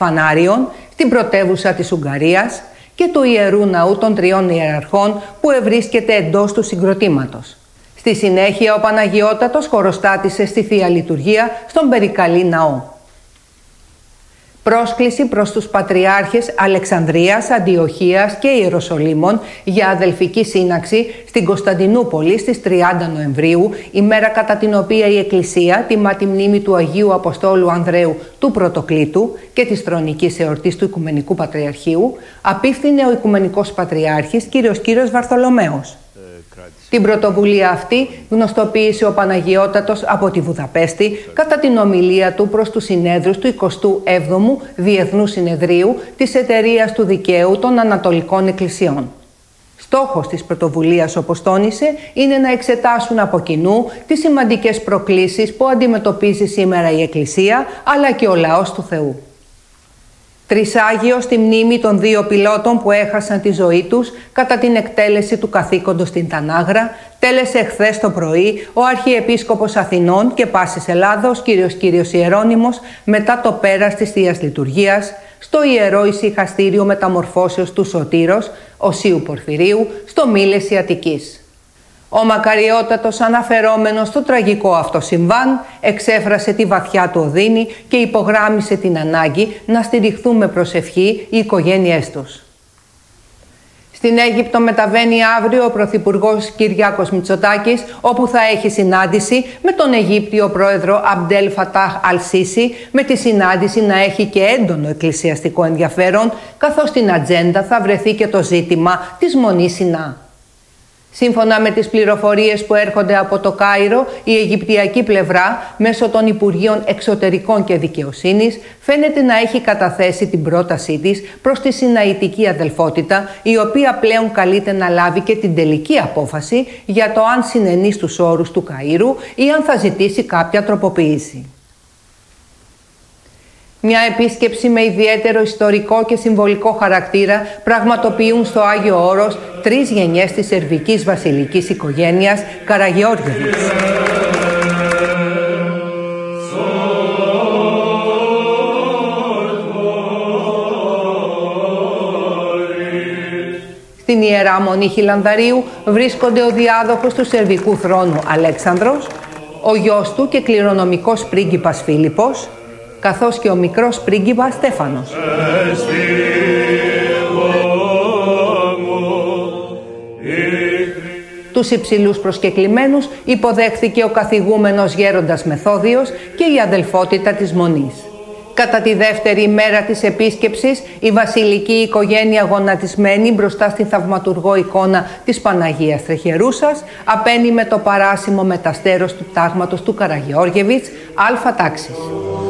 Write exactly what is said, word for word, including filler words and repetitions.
Φανάριων, στην πρωτεύουσα της Ουγγαρίας και του Ιερού Ναού των Τριών Ιεραρχών που ευρίσκεται εντός του συγκροτήματος. Στη συνέχεια ο Παναγιώτατος χωροστάτησε στη Θεία Λειτουργία στον Περικαλή Ναό. Πρόσκληση προς τους Πατριάρχες Αλεξανδρίας, Αντιοχίας και Ιεροσολύμων για αδελφική σύναξη στην Κωνσταντινούπολη στις τριάντα Νοεμβρίου, ημέρα κατά την οποία η Εκκλησία τιμά τη μνήμη του Αγίου Αποστόλου Ανδρέου του Πρωτοκλήτου και της θρονικής εορτής του Οικουμενικού Πατριαρχείου, απίφθινε ο Οικουμενικός Πατριάρχης κ. Κύρος Βαρθολομαίος. Την πρωτοβουλία αυτή γνωστοποίησε ο Παναγιώτατος από τη Βουδαπέστη κατά την ομιλία του προς τους συνέδρους του εικοστού έβδομου Διεθνού Συνεδρίου της Εταιρείας του Δικαίου των Ανατολικών Εκκλησιών. Στόχος της πρωτοβουλίας, όπως τόνισε, είναι να εξετάσουν από κοινού τις σημαντικές προκλήσεις που αντιμετωπίζει σήμερα η Εκκλησία αλλά και ο λαός του Θεού. Τρισάγιο στη μνήμη των δύο πιλότων που έχασαν τη ζωή τους κατά την εκτέλεση του καθήκοντος στην Τανάγρα, τέλεσε χθες το πρωί ο Αρχιεπίσκοπος Αθηνών και πάσης Ελλάδος, κύριος Κύριος Ιερώνυμος, μετά το πέρας της Θείας Λειτουργίας, στο Ιερό Ησυχαστήριο Μεταμορφώσεως του Σωτήρος, Οσίου Πορφυρίου, στο Μήλεση Αττικής. Ο Μακαριώτατος, αναφερόμενος στο τραγικό αυτό συμβάν, εξέφρασε τη βαθιά του οδύνη και υπογράμμισε την ανάγκη να στηριχθούν με προσευχή οι οικογένειές τους. Στην Αίγυπτο μεταβαίνει αύριο ο Πρωθυπουργός Κυριάκος Μητσοτάκης, όπου θα έχει συνάντηση με τον Αιγύπτιο πρόεδρο Αμπντέλ Φατάχ Αλ-Σίσι, με τη συνάντηση να έχει και έντονο εκκλησιαστικό ενδιαφέρον, καθώς στην ατζέντα θα βρεθεί και το ζήτημα της Μονής Σινά. Σύμφωνα με τις πληροφορίες που έρχονται από το Κάιρο, η Αιγυπτιακή πλευρά, μέσω των Υπουργείων Εξωτερικών και Δικαιοσύνης, φαίνεται να έχει καταθέσει την πρότασή της προς τη Συναητική Αδελφότητα, η οποία πλέον καλείται να λάβει και την τελική απόφαση για το αν συνενεί στους όρους του Καΐρου ή αν θα ζητήσει κάποια τροποποίηση. Μια επίσκεψη με ιδιαίτερο ιστορικό και συμβολικό χαρακτήρα πραγματοποιούν στο Άγιο Όρος τρεις γενιές της σερβικής βασιλικής οικογένειας Καραγεώργιεβιτς. Στην Ιερά Μονή Χιλανδαρίου βρίσκονται ο διάδοχος του σερβικού θρόνου Αλέξανδρος, ο γιος του και κληρονομικός πρίγκιπας Φίλιππος, καθώς και ο μικρός πρίγκιπας Στέφανος. Τους υψηλούς προσκεκλημένους υποδέχθηκε ο καθηγούμενος γέροντας Μεθόδιος και η αδελφότητα της Μονής. Κατά τη δεύτερη μέρα της επίσκεψης, η βασιλική οικογένεια γονατισμένη μπροστά στην θαυματουργό εικόνα της Παναγίας Τρεχερούσας απένει με το παράσημο μεταστέρος του τάγματος του Καραγεώργιεβιτς αλφα τάξης.